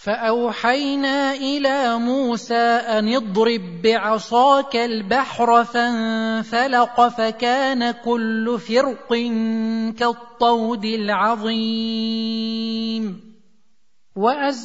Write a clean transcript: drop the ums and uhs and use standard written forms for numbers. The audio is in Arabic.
فأوحينا إلى موسى أن اضرب بعصاك البحر فانفلق فكان كل فرق كالطود العظيم.